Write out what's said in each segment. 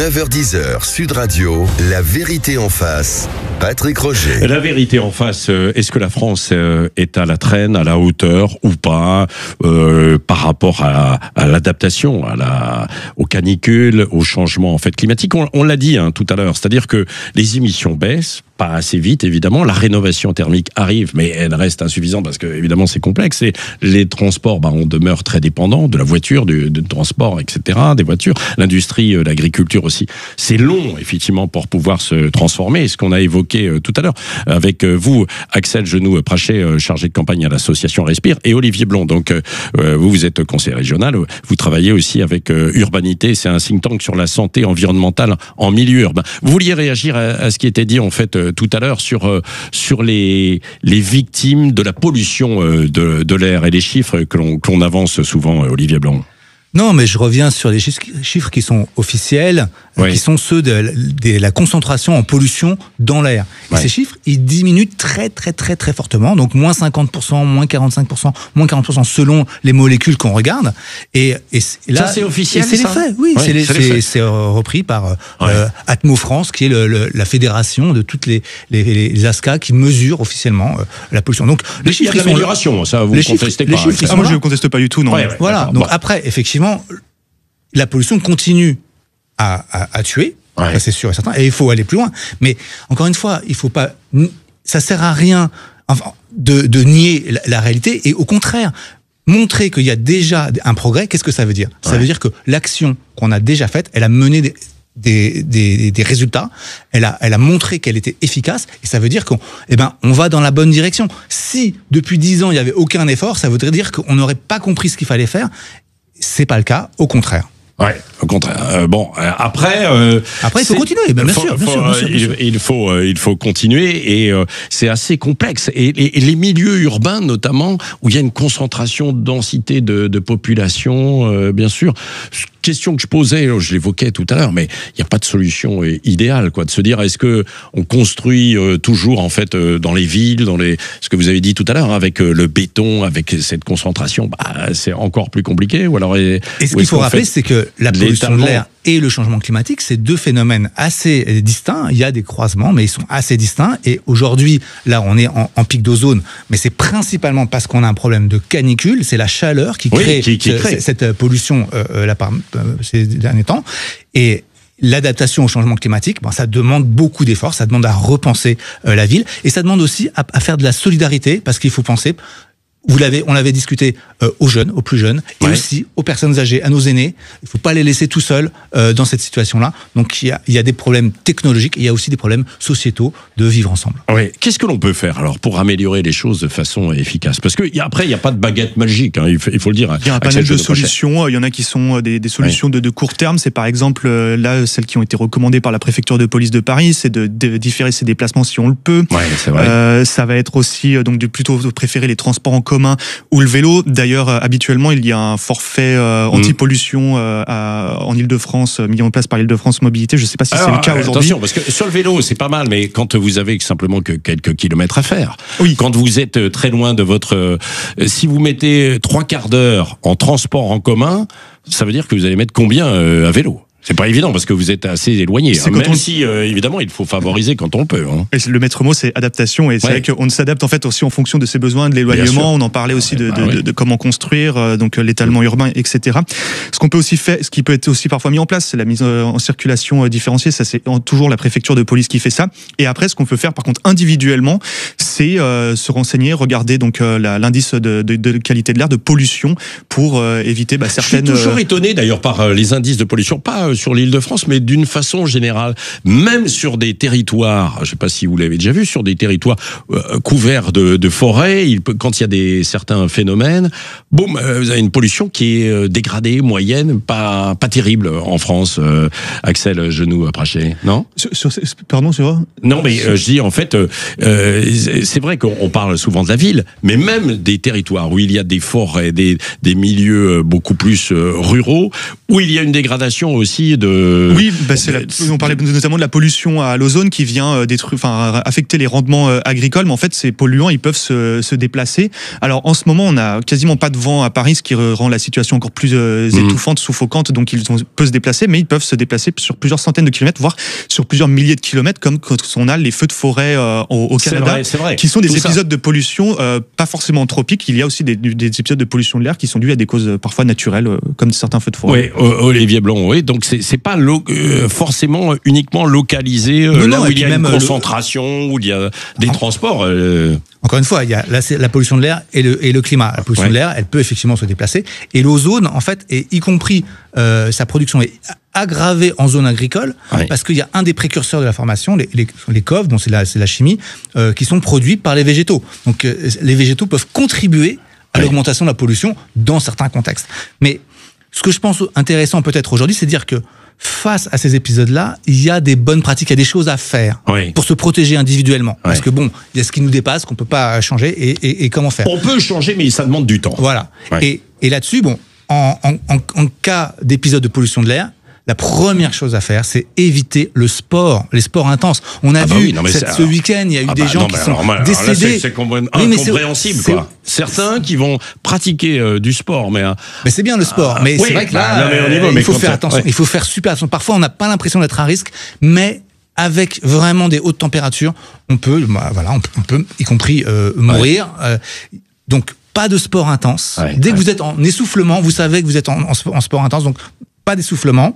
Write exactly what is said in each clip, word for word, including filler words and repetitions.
neuf heures dix, Sud Radio, La Vérité en face. Patrick Roger. La vérité en face, est-ce que la France est à la traîne, à la hauteur ou pas euh, par rapport à, à l'adaptation, à la, aux canicules, au changement en fait climatique? On, on l'a dit hein, tout à l'heure, c'est-à-dire que les émissions baissent, pas assez vite évidemment, la rénovation thermique arrive, mais elle reste insuffisante parce que évidemment c'est complexe. Et les transports, bah, on demeure très dépendant de la voiture, du, du transport, et cetera, des voitures. L'industrie, l'agriculture aussi. C'est long effectivement pour pouvoir se transformer. Ce qu'on a évoqué tout à l'heure avec vous, Axel Genoux-Prachet, chargé de campagne à l'association Respire, et Olivier Blond. Donc vous, vous êtes conseiller régional, vous travaillez aussi avec Urbanité, c'est un think tank sur la santé environnementale en milieu urbain. Vous vouliez réagir à ce qui était dit en fait tout à l'heure sur sur les les victimes de la pollution de de l'air et les chiffres que l'on que l'on avance souvent, Olivier Blond. Non, mais je reviens sur les chiffres qui sont officiels, oui. qui sont ceux de, de la concentration en pollution dans l'air. Et ouais. ces chiffres, ils diminuent très, très, très, très fortement. Donc, moins cinquante pour cent, moins quarante-cinq pour cent, moins quarante pour cent selon les molécules qu'on regarde. Et, et là, ça, c'est officiel, c'est les faits, oui. Ouais, c'est, les, c'est, les faits. c'est repris par ouais. euh, Atmo France, qui est le, le, la fédération de toutes les, les, les A S C A qui mesurent officiellement euh, la pollution. Donc, les il chiffres, y a de l'amélioration, ça, vous ne contestez pas. Chiffres, ah, moi, je ne conteste pas du tout, non. Ouais, ouais, voilà. Donc, bon. après, effectivement, la pollution continue à, à, à tuer, ouais. ça c'est sûr et certain, et il faut aller plus loin. Mais encore une fois, il faut pas, ça sert à rien enfin, de, de nier la, la réalité, et au contraire, montrer qu'il y a déjà un progrès. Qu'est-ce que ça veut dire ? Ça ouais. veut dire que l'action qu'on a déjà faite, elle a mené des, des, des, des résultats, elle a, elle a montré qu'elle était efficace, et ça veut dire qu'on, eh ben, on va dans la bonne direction. Si depuis dix ans il y avait aucun effort, ça voudrait dire qu'on n'aurait pas compris ce qu'il fallait faire. C'est pas le cas, au contraire. Ouais, au contraire. Euh, bon, euh, après. Euh, après, il faut continuer. Ben, bien, faut, sûr, bien, faut, sûr, bien sûr, bien sûr. Il, il faut, euh, il faut continuer, et euh, c'est assez complexe. Et, et, et les milieux urbains, notamment, où il y a une concentration de densité de, de population, euh, bien sûr. Question que je posais, je l'évoquais tout à l'heure, mais il n'y a pas de solution idéale, quoi, de se dire, est-ce que on construit euh, toujours en fait euh, dans les villes, dans les, ce que vous avez dit tout à l'heure, hein, avec euh, le béton, avec cette concentration, bah, c'est encore plus compliqué, ou alors. Et, et ce qu'il faut rappeler, c'est que la pollution de l'air et le changement climatique, c'est deux phénomènes assez distincts. Il y a des croisements, mais ils sont assez distincts. Et aujourd'hui, là, on est en, en pic d'ozone, mais c'est principalement parce qu'on a un problème de canicule. C'est la chaleur qui crée, oui, qui, qui crée. cette pollution euh, là, par, euh, ces derniers temps. Et l'adaptation au changement climatique, ben, ça demande beaucoup d'efforts, ça demande à repenser euh, la ville, et ça demande aussi à, à faire de la solidarité, parce qu'il faut penser... Vous l'avez, on l'avait discuté euh, aux jeunes, aux plus jeunes, et ouais. aussi aux personnes âgées, à nos aînés. Il ne faut pas les laisser tout seuls euh, dans cette situation-là. Donc il y a, il y a des problèmes technologiques, et il y a aussi des problèmes sociétaux de vivre ensemble. Oui. Qu'est-ce que l'on peut faire alors pour améliorer les choses de façon efficace ? Parce que y a, après, il n'y a pas de baguette magique, hein, il, faut, il faut le dire. Il y a un panel de solutions. Il y en a qui sont des, des solutions ouais. de, de court terme. C'est par exemple là celles qui ont été recommandées par la préfecture de police de Paris, c'est de, de différer ses déplacements si on le peut. Ouais, c'est vrai. Euh, ça va être aussi donc de plutôt préférer les transports en commun ou le vélo. D'ailleurs, euh, habituellement, il y a un forfait euh, anti-pollution euh, à, en Île-de-France, mis en place par Île-de-France Mobilité. Je ne sais pas si Alors, c'est le cas aujourd'hui. Attention, parce que sur le vélo, c'est pas mal, mais quand vous avez simplement que quelques kilomètres à faire, oui. quand vous êtes très loin de votre... Euh, si vous mettez trois quarts d'heure en transport en commun, ça veut dire que vous allez mettre combien euh, à vélo ? C'est pas évident parce que vous êtes assez éloigné. Hein, même on... si, euh, évidemment, il faut favoriser quand on le peut. Hein. Et le maître mot, c'est adaptation. Et c'est ouais. vrai qu'on s'adapte en fait aussi en fonction de ses besoins, de l'éloignement. On en parlait aussi ouais, de, bah de, oui. de, de comment construire, euh, donc l'étalement mmh. urbain, et cetera. Ce qu'on peut aussi faire, ce qui peut être aussi parfois mis en place, c'est la mise en circulation différenciée. Ça, c'est toujours la préfecture de police qui fait ça. Et après, ce qu'on peut faire, par contre, individuellement, c'est euh, se renseigner, regarder donc euh, la, l'indice de, de, de qualité de l'air, de pollution, pour euh, éviter bah, certaines. Je suis toujours étonné d'ailleurs par euh, les indices de pollution, pas euh, sur l'Île-de-France, mais d'une façon générale, même sur des territoires, je ne sais pas si vous l'avez déjà vu, sur des territoires euh, couverts de, de forêts, il peut, quand il y a des certains phénomènes, boum, euh, vous avez une pollution qui est euh, dégradée, moyenne, pas pas terrible en France. Euh, Axel Genoux-Prachet, non sur, sur, Pardon, sur Non, mais euh, je dis en fait, euh, c'est vrai qu'on parle souvent de la ville, mais même des territoires où il y a des forêts, des des milieux beaucoup plus euh, ruraux, où il y a une dégradation aussi aussi de. Oui, bah c'est la, on parlait notamment de la pollution à l'ozone qui vient détruire, enfin affecter les rendements agricoles, mais en fait ces polluants ils peuvent se, se déplacer. Alors en ce moment on a quasiment pas de vent à Paris, ce qui rend la situation encore plus euh, étouffante, mmh. suffocante, donc ils ont, peuvent se déplacer, mais ils peuvent se déplacer sur plusieurs centaines de kilomètres, voire sur plusieurs milliers de kilomètres, comme quand on a les feux de forêt euh, au, au Canada, c'est vrai, c'est vrai. qui sont des Tout épisodes ça. de pollution euh, pas forcément anthropiques. Il y a aussi des, des épisodes de pollution de l'air qui sont dus à des causes euh, parfois naturelles, euh, comme certains feux de forêt. Oui, Olivier Blanc, oui. Donc c'est c'est pas lo- euh, forcément uniquement localisé euh, non, là non, où il y a une même concentration, le... où il y a des en... transports. Euh... Encore une fois, il y a la, la pollution de l'air et le, et le climat. La pollution ouais. de l'air, elle peut effectivement se déplacer. Et l'ozone, en fait, et y compris euh, sa production est aggravée en zone agricole, ouais. parce qu'il y a un des précurseurs de la formation, les, les, les C O V, bon, c'est la, c'est la chimie, euh, qui sont produits par les végétaux. Donc euh, les végétaux peuvent contribuer à ouais. l'augmentation de la pollution dans certains contextes. Mais ce que je pense intéressant peut-être aujourd'hui, c'est de dire que face à ces épisodes-là, il y a des bonnes pratiques, il y a des choses à faire oui. pour se protéger individuellement. Oui. Parce que bon, il y a ce qui nous dépasse, qu'on peut pas changer, et, et, et comment faire. On peut changer, mais ça demande du temps. Voilà. Oui. Et, et là-dessus, bon, en, en, en, en cas d'épisode de pollution de l'air, la première chose à faire, c'est éviter le sport, les sports intenses. On a ah bah vu oui, non, cette, ce week-end, il y a eu ah des bah gens non, qui sont alors, décédés. Alors là, c'est compré- oui, incompréhensible, c'est, quoi. C'est, Certains qui vont pratiquer euh, du sport, mais euh, mais c'est bien le sport. Ah, mais oui, c'est vrai que là, bah, non, mais euh, il faut faire ça, attention. Ouais. Il faut faire super attention. Parfois, on n'a pas l'impression d'être à risque, mais avec vraiment des hautes températures, on peut, bah, voilà, on peut, on peut, y compris euh, mourir. Ouais. Euh, donc, pas de sport intense. Ouais, Dès ouais. que vous êtes en essoufflement, vous savez que vous êtes en, en, sport, en sport intense, donc pas d'essoufflement.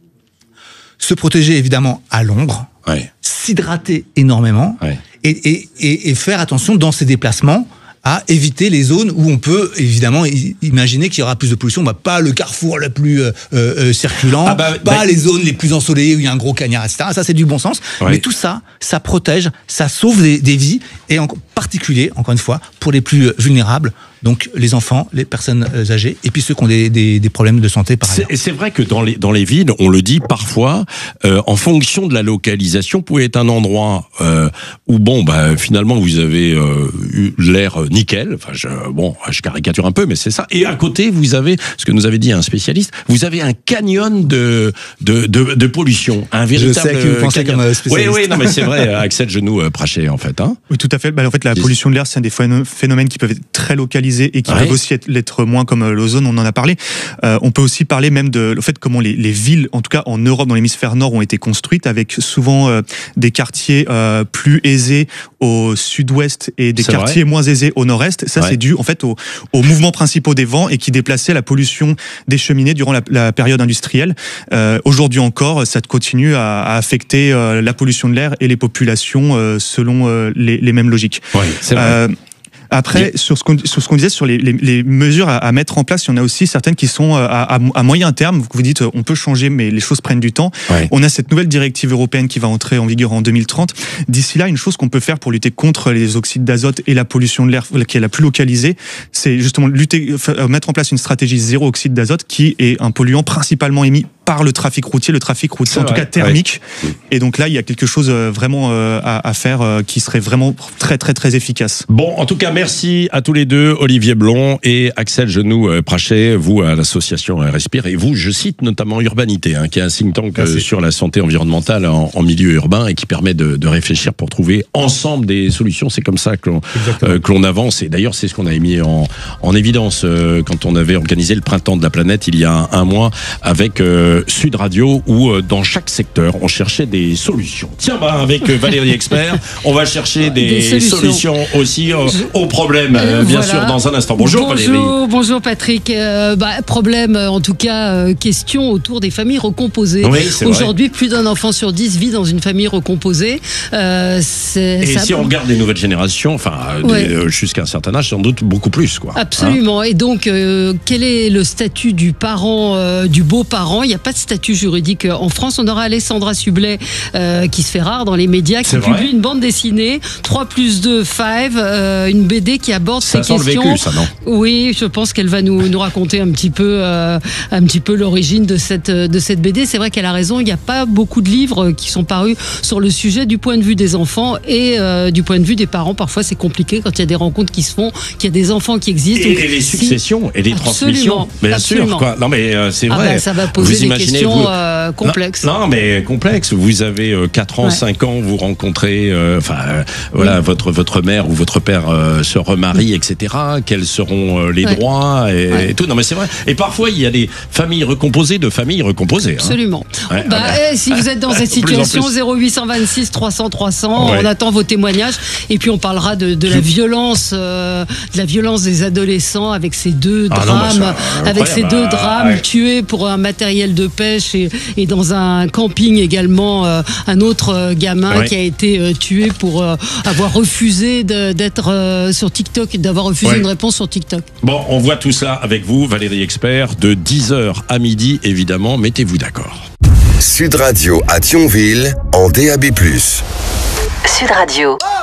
Se protéger évidemment à l'ombre, ouais. s'hydrater énormément ouais. et, et, et, et faire attention dans ses déplacements à éviter les zones où on peut évidemment imaginer qu'il y aura plus de pollution. Bah, pas le carrefour le plus euh, euh, circulant, ah bah, pas bah, les zones les plus ensoleillées où il y a un gros cagnard, et cetera. Ça, c'est du bon sens. Ouais. Mais tout ça, ça protège, ça sauve des, des vies, et en particulier, encore une fois, pour les plus vulnérables, donc les enfants, les personnes âgées, et puis ceux qui ont des, des, des problèmes de santé par ailleurs. C'est, c'est vrai que dans les, dans les villes, on le dit parfois, euh, en fonction de la localisation, vous pouvez être un endroit euh, où, bon, bah, finalement, vous avez euh, eu l'air nickel, enfin, je, bon, je caricature un peu, mais c'est ça. Et à côté, vous avez, ce que nous avait dit un spécialiste, vous avez un canyon de, de, de, de pollution, un véritable Je sais que vous pensez comme spécialiste. Oui, oui, non, mais c'est vrai, Axel Genoux-Praché, en fait. Hein. Oui, tout à fait. Bah, en fait, la pollution de l'air, c'est un des phénomènes qui peuvent être très localisés et qui ouais. peuvent aussi être, l'être moins, comme l'ozone, on en a parlé. Euh, on peut aussi parler même de le fait comment les, les villes, en tout cas en Europe, dans l'hémisphère nord, ont été construites avec souvent euh, des quartiers euh, plus aisés au sud-ouest et des c'est quartiers vrai. moins aisés au nord-est. Ça, ouais. c'est dû en fait aux, aux mouvements principaux des vents et qui déplaçaient la pollution des cheminées durant la, la période industrielle. Euh, aujourd'hui encore, ça continue à, à affecter euh, la pollution de l'air et les populations euh, selon euh, les, les mêmes logiques. Ouais, c'est vrai. Euh, Après, oui. sur ce qu'on sur ce qu'on disait sur les, les, les mesures à, à mettre en place, il y en a aussi certaines qui sont à, à, à moyen terme. Vous vous dites, on peut changer, mais les choses prennent du temps. Ouais. On a cette nouvelle directive européenne qui va entrer en vigueur en deux mille trente. D'ici là, une chose qu'on peut faire pour lutter contre les oxydes d'azote et la pollution de l'air, qui est la plus localisée, c'est justement lutter, mettre en place une stratégie zéro oxyde d'azote, qui est un polluant principalement émis par le trafic routier, le trafic routier, c'est en vrai. tout cas thermique. Ouais. Et donc là, il y a quelque chose vraiment à, à faire qui serait vraiment très, très, très efficace. Bon, en tout cas, merci à tous les deux, Olivier Blond et Axel Genoux-Praché, vous à l'association Respire, et vous, je cite notamment Urbanité, hein, qui est un think tank merci. sur la santé environnementale en, en milieu urbain et qui permet de, de réfléchir pour trouver ensemble des solutions. C'est comme ça que l'on, euh, que l'on avance. Et d'ailleurs, c'est ce qu'on avait mis en, en évidence euh, quand on avait organisé le Printemps de la Planète il y a un, un mois avec euh, Sud Radio, où euh, dans chaque secteur, on cherchait des solutions. Tiens, bah, avec euh, Valérie Expert, on va chercher des, des solutions. solutions aussi euh, Je... aux problèmes, euh, bien voilà. sûr, dans un instant. Bonjour, bonjour Valérie. Bonjour Patrick. Euh, bah, problème, en tout cas, euh, question autour des familles recomposées. Oui, c'est Aujourd'hui, vrai. plus d'un enfant sur dix vit dans une famille recomposée. Euh, c'est, Et ça... si on regarde les nouvelles générations, enfin, ouais. euh, jusqu'à un certain âge, sans doute beaucoup plus, quoi. Absolument. Hein. Et donc, euh, quel est le statut du parent, euh, du beau-parent ? Il n'y a pas de statut juridique en France. On aura Alessandra Sublet, euh, qui se fait rare dans les médias, qui c'est publie vrai. une bande dessinée, trois plus deux, cinq, euh, une B D qui aborde ça ces questions. Le vécu, ça, non ? Oui, je pense qu'elle va nous, nous raconter un petit peu, euh, un petit peu l'origine de cette, de cette B D. C'est vrai qu'elle a raison, il n'y a pas beaucoup de livres qui sont parus sur le sujet du point de vue des enfants et euh, du point de vue des parents. Parfois, c'est compliqué quand il y a des rencontres qui se font, qu'il y a des enfants qui existent. Et, donc, et les successions si... et les transmissions. Absolument, bien absolument. sûr. Quoi. Non, mais euh, c'est ah vrai. Bah, ça va poser Vous des imaginez, questions vous... euh, complexes. Non, non, mais complexes. Vous avez euh, quatre ans, ouais. cinq ans, vous rencontrez, euh, enfin, euh, voilà, oui. votre votre mère ou votre père euh, se remarie, oui. et cetera. Quels seront euh, les ouais. droits et, ouais. et tout. Non, mais c'est vrai. Et parfois, il y a des familles recomposées de familles recomposées. Absolument. Hein. Ouais, bah, ah bah. Si vous êtes dans cette situation, zéro huit cent vingt-six trois cents trois cents, ouais. on attend vos témoignages. Et puis on parlera de, de la violence, euh, de la violence des adolescents avec ces deux ah drames, non, bah, avec ces deux drames ouais. tués pour un matériel de pêche et, et dans un camping également euh, un autre euh, gamin ouais. qui a été euh, tué pour euh, avoir refusé de, d'être euh, sur TikTok et d'avoir refusé ouais. une réponse sur TikTok. Bon, on voit tout ça avec vous, Valérie Expert, de dix heures à midi, évidemment. Mettez-vous d'accord. Sud Radio à Thionville en D A B plus. Sud Radio.